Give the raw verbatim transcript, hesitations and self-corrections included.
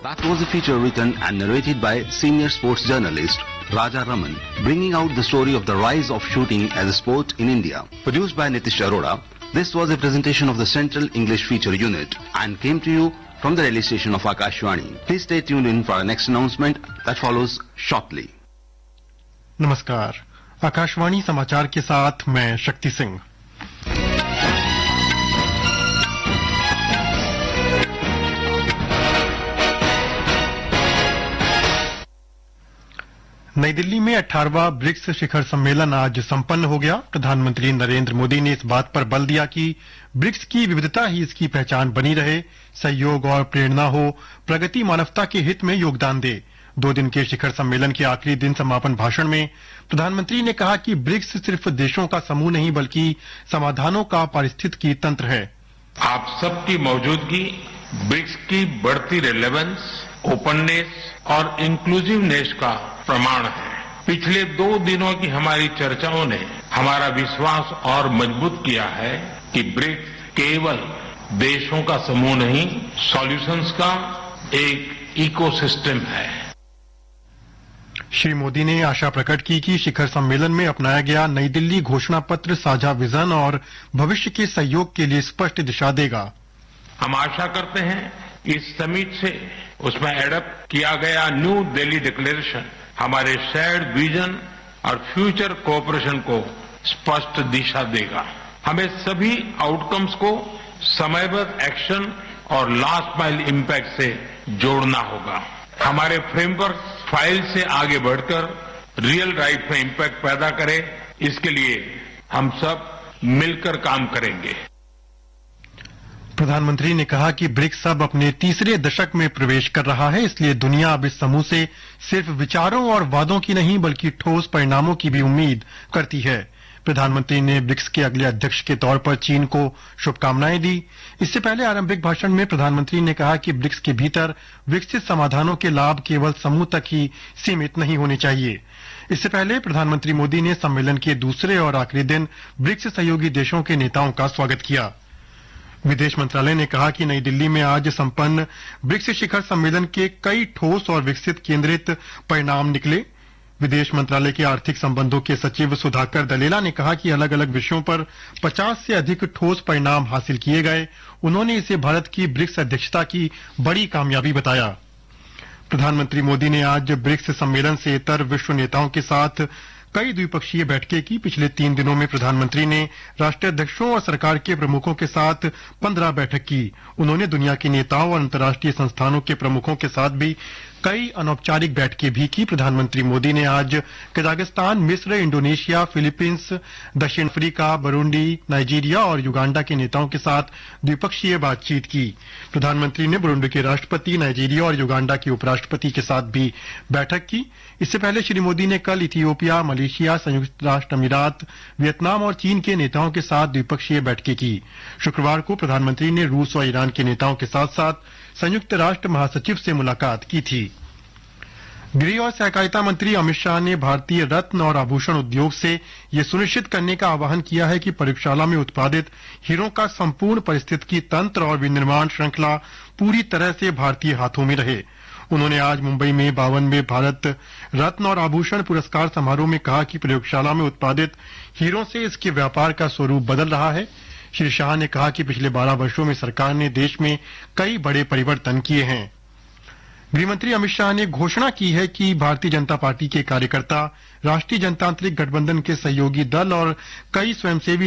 That was a feature written and narrated by senior sports journalist Raja Raman, bringing out the story of the rise of shooting as a sport in India. Produced by Nitish Arora, this was a presentation of the Central English Feature Unit and came to you from the Delhi station of Akashvani. Please stay tuned in for our next announcement that follows shortly. नमस्कार, आकाशवाणी समाचार के साथ मैं शक्ति सिंह। नई दिल्ली में अठारहवां BRICS शिखर सम्मेलन आज संपन्न हो गया। प्रधानमंत्री नरेंद्र मोदी ने इस बात पर बल दिया कि ब्रिक्स की विविधता ही इसकी पहचान बनी रहे, सहयोग और प्रेरणा हो, प्रगति मानवता के हित में योगदान दे। दो दिन के शिखर सम्मेलन के आखिरी दिन समापन भाषण में प्रधानमंत्री ने कहा कि ब्रिक्स सिर्फ देशों का समूह नहीं बल्कि समाधानों का पारिस्थितिकी तंत्र है। आप सबकी मौजूदगी ब्रिक्स की बढ़ती रेलेवेंस, ओपननेस और इंक्लूसिवनेस का प्रमाण है। पिछले दो दिनों की हमारी चर्चाओं ने हमारा विश्वास और मजबूत किया है कि ब्रिक्स केवल देशों का समूह नहीं, सॉल्यूशंस का एक इकोसिस्टम है। श्री मोदी ने आशा प्रकट की कि शिखर सम्मेलन में अपनाया गया नई दिल्ली घोषणा पत्र साझा विजन और भविष्य के सहयोग के लिए स्पष्ट दिशा देगा। हम आशा करते हैं इस समिट से उसमें एडप्ट किया गया न्यू दिल्ली डिक्लेरेशन हमारे शेयर्ड विजन और फ्यूचर कोऑपरेशन को स्पष्ट दिशा देगा। हमें सभी आउटकम्स को समयबद्ध एक्शन और लास्ट माइल इम्पैक्ट से जोड़ना होगा। हमारे फ्रेमवर्क फाइल से आगे बढ़कर रियल लाइफ में इम्पैक्ट पैदा करे, इसके लिए हम सब मिलकर काम करेंगे। प्रधानमंत्री ने कहा कि ब्रिक्स अब अपने तीसरे दशक में प्रवेश कर रहा है, इसलिए दुनिया अब इस समूह से सिर्फ विचारों और वादों की नहीं बल्कि ठोस परिणामों की भी उम्मीद करती है। प्रधानमंत्री ने ब्रिक्स के अगले अध्यक्ष के तौर पर चीन को शुभकामनाएं दी। इससे पहले आरंभिक भाषण में प्रधानमंत्री ने कहा कि ब्रिक्स के भीतर विकसित समाधानों के लाभ केवल समूह तक ही सीमित नहीं होने चाहिए। इससे पहले प्रधानमंत्री मोदी ने सम्मेलन के दूसरे और आखिरी दिन ब्रिक्स सहयोगी देशों के नेताओं का स्वागत किया। विदेश मंत्रालय ने कहा कि नई दिल्ली में आज संपन्न ब्रिक्स शिखर सम्मेलन के कई ठोस और विकसित केंद्रित परिणाम निकले। विदेश मंत्रालय के आर्थिक संबंधों के सचिव सुधाकर दलेला ने कहा कि अलग अलग विषयों पर पचास से अधिक ठोस परिणाम हासिल किए गए। उन्होंने इसे भारत की ब्रिक्स अध्यक्षता की बड़ी कामयाबी बताया। प्रधानमंत्री मोदी ने आज ब्रिक्स सम्मेलन से इतर विश्व नेताओं के साथ कई द्विपक्षीय बैठकें की। पिछले तीन दिनों में प्रधानमंत्री ने राष्ट्राध्यक्षों और सरकार के प्रमुखों के साथ पंद्रह बैठक की। उन्होंने दुनिया के नेताओं और अंतर्राष्ट्रीय संस्थानों के प्रमुखों के साथ भी कई अनौपचारिक बैठकें भी की। प्रधानमंत्री मोदी ने आज कजाकिस्तान, मिस्र, इंडोनेशिया, फिलीपींस, दक्षिण अफ्रीका, बुरुंडी, नाइजीरिया और युगांडा के नेताओं के साथ द्विपक्षीय बातचीत की। प्रधानमंत्री ने बुरुंडी के राष्ट्रपति, नाइजीरिया और युगांडा के उपराष्ट्रपति के साथ भी बैठक की। इससे पहले श्री मोदी ने कल इथियोपिया, मलेशिया, संयुक्त राष्ट्र अमीरात, वियतनाम और चीन के नेताओं के साथ द्विपक्षीय बैठकें की। शुक्रवार को प्रधानमंत्री ने रूस और ईरान के नेताओं के साथ साथ संयुक्त राष्ट्र महासचिव से मुलाकात की थी। गृह और सहकारिता मंत्री अमित शाह ने भारतीय रत्न और आभूषण उद्योग से यह सुनिश्चित करने का आह्वान किया है कि प्रयोगशाला में उत्पादित हीरों का संपूर्ण पारिस्थितिकी तंत्र और विनिर्माण श्रृंखला पूरी तरह से भारतीय हाथों में रहे। उन्होंने आज मुंबई में बावनवें भारत रत्न और आभूषण पुरस्कार समारोह में कहा कि प्रयोगशाला में उत्पादित हीरों से इसके व्यापार का स्वरूप बदल रहा है। श्री शाह ने कहा कि पिछले बारह वर्षों में सरकार ने देश में कई बड़े परिवर्तन किए हैं। गृहमंत्री अमित शाह ने घोषणा की है कि भारतीय जनता पार्टी के कार्यकर्ता राष्ट्रीय जनतांत्रिक गठबंधन के सहयोगी दल और कई स्वयंसेवी